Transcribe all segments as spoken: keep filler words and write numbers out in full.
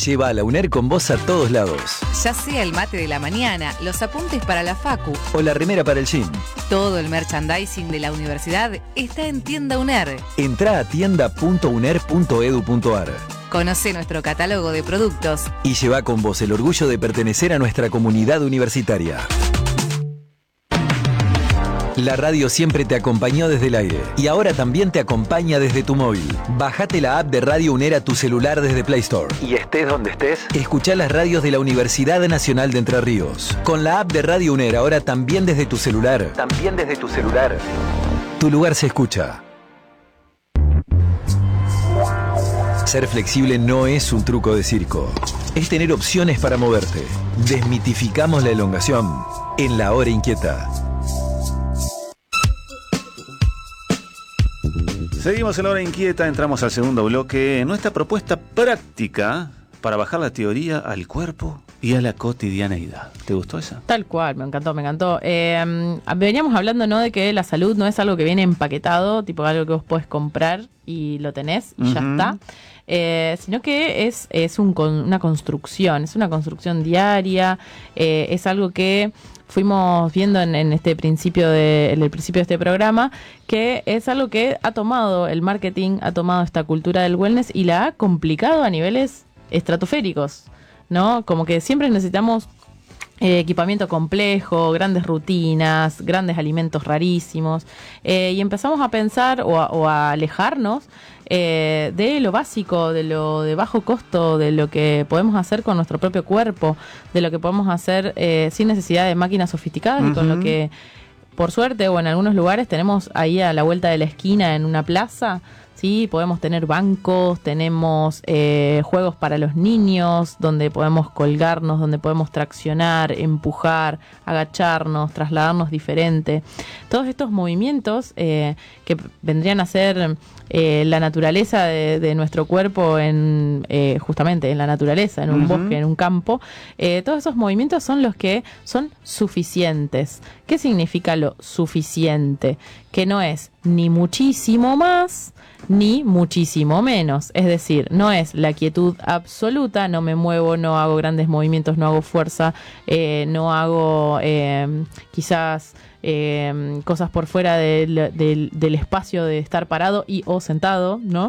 Lleva a la UNER con vos a todos lados. Ya sea el mate de la mañana, los apuntes para la facu o la remera para el gym. Todo el merchandising de la universidad está en Tienda UNER. Entrá a tienda punto uner punto edu punto ar. Conoce nuestro catálogo de productos y lleva con vos el orgullo de pertenecer a nuestra comunidad universitaria. La radio siempre te acompañó desde el aire y ahora también te acompaña desde tu móvil. Bajate la app de Radio UNER a tu celular desde Play Store. Y estés donde estés, escuchá las radios de la Universidad Nacional de Entre Ríos. Con la app de Radio UNER ahora también desde tu celular. También desde tu celular. Tu lugar se escucha. Ser flexible no es un truco de circo. Es tener opciones para moverte. Desmitificamos la elongación en La Hora Inquieta. Seguimos en La Hora Inquieta, entramos al segundo bloque. Nuestra propuesta práctica para bajar la teoría al cuerpo y a la cotidianeidad. ¿Te gustó esa? Tal cual, me encantó, me encantó. Eh, veníamos hablando, ¿no?, de que la salud no es algo que viene empaquetado, tipo algo que vos podés comprar y lo tenés y uh-huh. ya está. Eh, sino que es, es un, una construcción, es una construcción diaria, eh, es algo que fuimos viendo en, en este principio de, en el principio de este programa, que es algo que ha tomado el marketing, ha tomado esta cultura del wellness y la ha complicado a niveles estratosféricos, ¿no? Como que siempre necesitamos Eh, equipamiento complejo, grandes rutinas, grandes alimentos rarísimos, eh, y empezamos a pensar o a, o a alejarnos eh, de lo básico, de lo de bajo costo, de lo que podemos hacer con nuestro propio cuerpo, de lo que podemos hacer eh, sin necesidad de máquinas sofisticadas uh-huh. y con lo que, por suerte o en algunos lugares, tenemos ahí a la vuelta de la esquina en una plaza. Sí, podemos tener bancos, tenemos eh, juegos para los niños, donde podemos colgarnos, donde podemos traccionar, empujar, agacharnos, trasladarnos diferente. Todos estos movimientos eh, que vendrían a ser eh, la naturaleza de, de nuestro cuerpo, en eh, justamente en la naturaleza, en un uh-huh. bosque, en un campo, eh, todos esos movimientos son los que son suficientes. ¿Qué significa lo suficiente? Que no es ni muchísimo más ni muchísimo menos, es decir, no es la quietud absoluta, no me muevo, no hago grandes movimientos, no hago fuerza, eh, no hago eh, quizás eh, cosas por fuera del, del, del espacio de estar parado y o sentado, ¿no?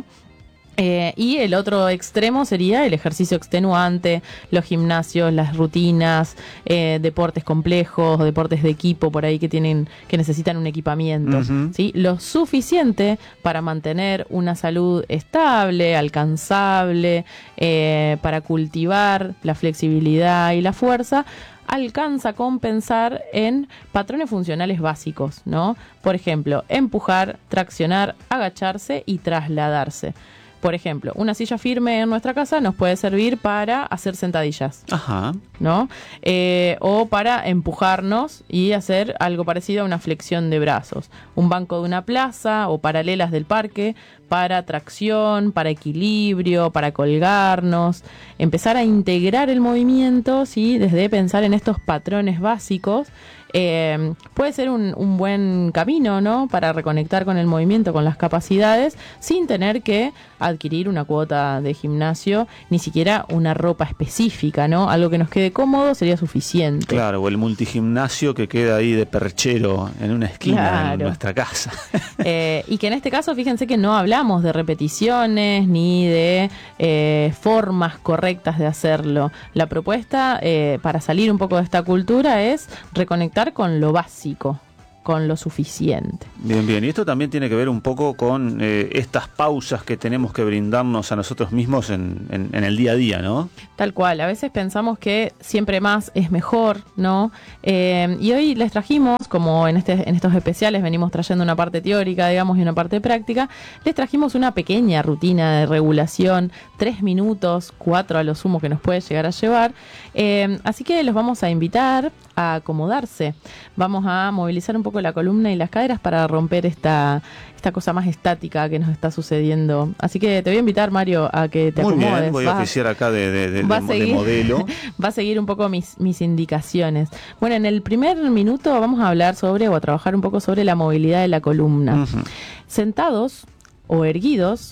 Eh, y el otro extremo sería el ejercicio extenuante, los gimnasios, las rutinas, eh, deportes complejos, deportes de equipo por ahí que tienen, que necesitan un equipamiento, uh-huh. ¿sí? Lo suficiente para mantener una salud estable, alcanzable, eh, para cultivar la flexibilidad y la fuerza, alcanza a compensar en patrones funcionales básicos, ¿no? Por ejemplo, empujar, traccionar, agacharse y trasladarse. Por ejemplo, una silla firme en nuestra casa nos puede servir para hacer sentadillas, Ajá. ¿no? Eh, o para empujarnos y hacer algo parecido a una flexión de brazos. Un banco de una plaza o paralelas del parque para tracción, para equilibrio, para colgarnos. Empezar a integrar el movimiento, ¿sí? Desde pensar en estos patrones básicos. Eh, puede ser un, un buen camino, ¿no?, para reconectar con el movimiento, con las capacidades, sin tener que adquirir una cuota de gimnasio, ni siquiera una ropa específica, ¿no? Algo que nos quede cómodo sería suficiente. Claro, o el multigimnasio que queda ahí de perchero en una esquina claro. en nuestra casa. eh, y que en este caso, fíjense que no hablamos de repeticiones ni de eh, formas correctas de hacerlo. La propuesta eh, para salir un poco de esta cultura es reconectar con lo básico, con lo suficiente. Bien, bien. Y esto también tiene que ver un poco con eh, estas pausas que tenemos que brindarnos a nosotros mismos en, en, en el día a día, ¿no? Tal cual. A veces pensamos que siempre más es mejor, ¿no? Eh, y hoy les trajimos, como en, este, en estos especiales venimos trayendo una parte teórica, digamos, y una parte práctica, les trajimos una pequeña rutina de regulación, tres minutos, cuatro a lo sumo que nos puede llegar a llevar. Eh, así que los vamos a invitar a acomodarse. Vamos a movilizar un poco la columna y las caderas para romper esta, esta cosa más estática que nos está sucediendo. Así que te voy a invitar, Mario, a que te Muy acomodes. Muy bien, voy a oficiar acá de, de, de, de, seguir, de modelo. Va a seguir un poco mis, mis indicaciones. Bueno, en el primer minuto vamos a hablar sobre, o a trabajar un poco sobre la movilidad de la columna. Uh-huh. Sentados o erguidos,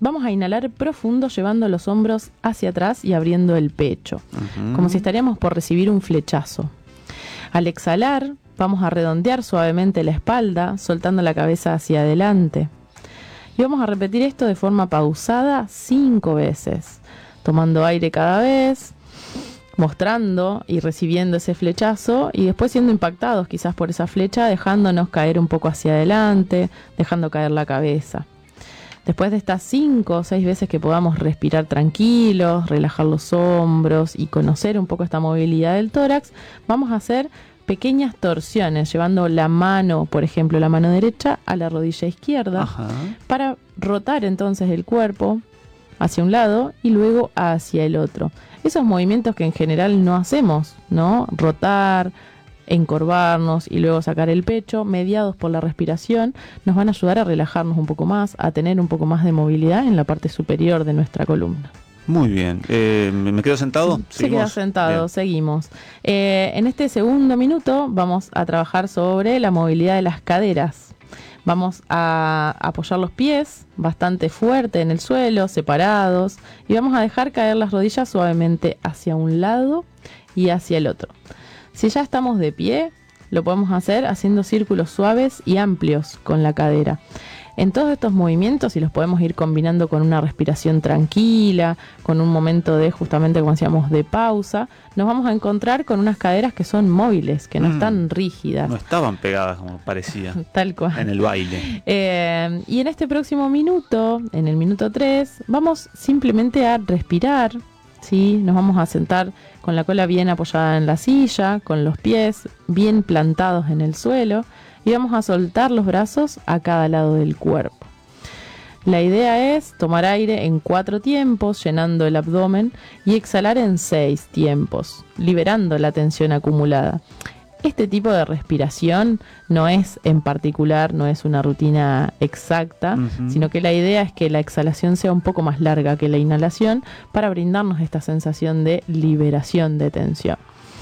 vamos a inhalar profundo llevando los hombros hacia atrás y abriendo el pecho, uh-huh. como si estaríamos por recibir un flechazo. Al exhalar, vamos a redondear suavemente la espalda, soltando la cabeza hacia adelante. Y vamos a repetir esto de forma pausada cinco veces, tomando aire cada vez, mostrando y recibiendo ese flechazo y después siendo impactados quizás por esa flecha, dejándonos caer un poco hacia adelante, dejando caer la cabeza. Después de estas cinco o seis veces que podamos respirar tranquilos, relajar los hombros y conocer un poco esta movilidad del tórax, vamos a hacer pequeñas torsiones, llevando la mano, por ejemplo, la mano derecha a la rodilla izquierda, Ajá. para rotar entonces el cuerpo hacia un lado y luego hacia el otro. Esos movimientos que en general no hacemos, ¿no? Rotar, encorvarnos y luego sacar el pecho, mediados por la respiración, nos van a ayudar a relajarnos un poco más, a tener un poco más de movilidad en la parte superior de nuestra columna. Muy bien. Eh, ¿Me quedo sentado? Se queda sentado, bien. Seguimos. Eh, en este segundo minuto vamos a trabajar sobre la movilidad de las caderas. Vamos a apoyar los pies bastante fuerte en el suelo, separados, y vamos a dejar caer las rodillas suavemente hacia un lado y hacia el otro. Si ya estamos de pie, lo podemos hacer haciendo círculos suaves y amplios con la cadera. En todos estos movimientos, y los podemos ir combinando con una respiración tranquila, con un momento de, justamente como decíamos, de pausa, nos vamos a encontrar con unas caderas que son móviles, que no mm, están rígidas. No estaban pegadas como parecía. Tal cual. En el baile. Eh, y en este próximo minuto, en el minuto tres, vamos simplemente a respirar, ¿sí? Nos vamos a sentar con la cola bien apoyada en la silla, con los pies bien plantados en el suelo, y vamos a soltar los brazos a cada lado del cuerpo. La idea es tomar aire en cuatro tiempos, llenando el abdomen, y exhalar en seis tiempos, liberando la tensión acumulada. Este tipo de respiración no es en particular, no es una rutina exacta, uh-huh. sino que la idea es que la exhalación sea un poco más larga que la inhalación para brindarnos esta sensación de liberación de tensión.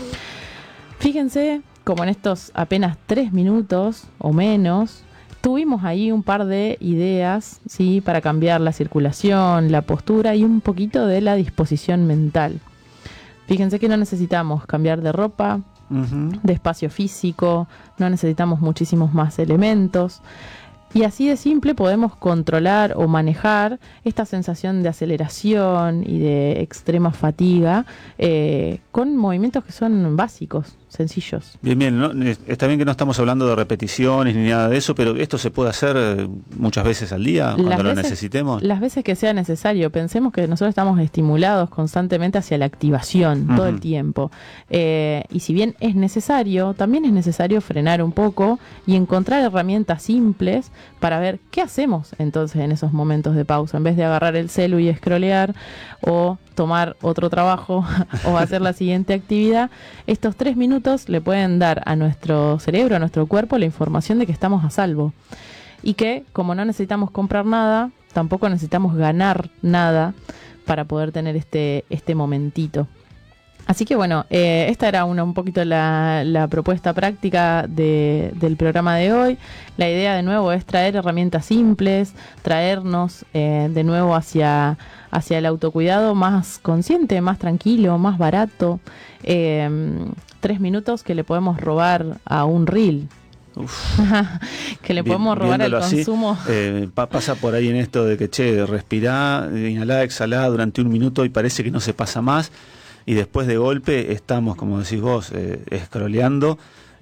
Fíjense como en estos apenas tres minutos o menos, tuvimos ahí un par de ideas, ¿sí? Para cambiar la circulación, la postura y un poquito de la disposición mental. Fíjense que no necesitamos cambiar de ropa, uh-huh. de espacio físico, no necesitamos muchísimos más elementos. Y así de simple podemos controlar o manejar esta sensación de aceleración y de extrema fatiga eh, con movimientos que son básicos, sencillos. Bien, bien, ¿no? Está bien que no estamos hablando de repeticiones ni nada de eso, pero esto se puede hacer muchas veces al día cuando las lo veces, necesitemos. Las veces que sea necesario. Pensemos que nosotros estamos estimulados constantemente hacia la activación uh-huh. todo el tiempo. Eh, y si bien es necesario, también es necesario frenar un poco y encontrar herramientas simples para ver qué hacemos entonces en esos momentos de pausa, en vez de agarrar el celu y scrollear o tomar otro trabajo o hacer la siguiente actividad. Estos tres minutos le pueden dar a nuestro cerebro, a nuestro cuerpo, la información de que estamos a salvo y que, como no necesitamos comprar nada, tampoco necesitamos ganar nada para poder tener este, este momentito. Así que bueno, eh, esta era una, un poquito la, la propuesta práctica de, del programa de hoy. La idea de nuevo es traer herramientas simples, traernos eh, de nuevo hacia, hacia el autocuidado más consciente, más tranquilo, más barato. Eh, tres minutos que le podemos robar a un reel. Uf, que le podemos robar al consumo. Así, eh, pasa por ahí en esto de que, che, respirá, inhalá, exhalá durante un minuto y parece que no se pasa más. Y después de golpe estamos, como decís vos, eh, scrolleando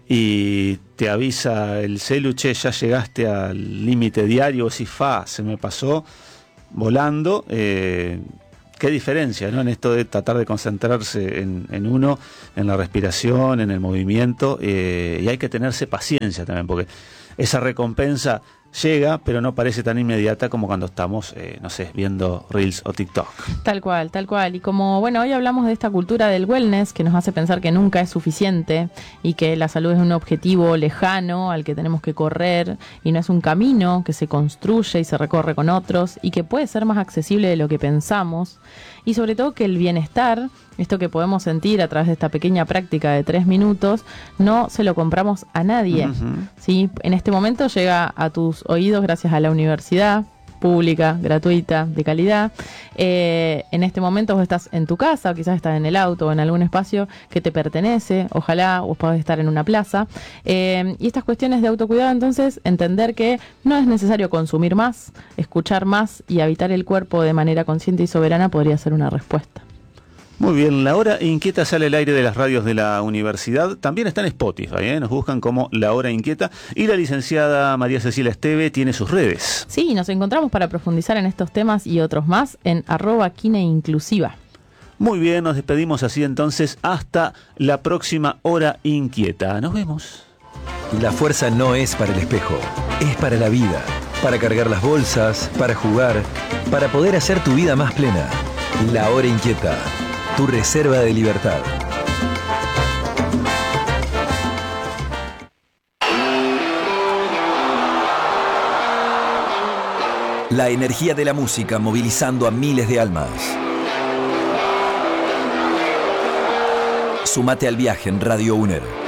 y te avisa el celu, che, ya llegaste al límite diario, o si fa, se me pasó volando. Eh, qué diferencia, ¿no? En esto de tratar de concentrarse en, en uno, en la respiración, en el movimiento, eh, y hay que tenerse paciencia también, porque esa recompensa llega, pero no parece tan inmediata como cuando estamos, eh, no sé, viendo Reels o TikTok. Tal cual, tal cual. Y como, bueno, hoy hablamos de esta cultura del wellness que nos hace pensar que nunca es suficiente y que la salud es un objetivo lejano al que tenemos que correr y no es un camino que se construye y se recorre con otros y que puede ser más accesible de lo que pensamos. Y sobre todo que el bienestar, esto que podemos sentir a través de esta pequeña práctica de tres minutos, no se lo compramos a nadie. Uh-huh. ¿Sí? En este momento llega a tus oídos gracias a la universidad, pública, gratuita, de calidad. Eh, en este momento vos estás en tu casa, o quizás estás en el auto o en algún espacio que te pertenece, ojalá vos podés estar en una plaza. Eh, y estas cuestiones de autocuidado, entonces, entender que no es necesario consumir más, escuchar más y habitar el cuerpo de manera consciente y soberana podría ser una respuesta. Muy bien, La Hora Inquieta sale al aire de las radios de la universidad. También está en Spotify, ¿eh? Nos buscan como La Hora Inquieta. Y la licenciada María Cecilia Esteve tiene sus redes. Sí, nos encontramos para profundizar en estos temas y otros más en arroba Quine Inclusiva. Muy bien, nos despedimos así entonces hasta la próxima Hora Inquieta. Nos vemos. La fuerza no es para el espejo, es para la vida. Para cargar las bolsas, para jugar, para poder hacer tu vida más plena. La Hora Inquieta. Tu reserva de libertad. La energía de la música movilizando a miles de almas. Súmate al viaje en Radio UNER.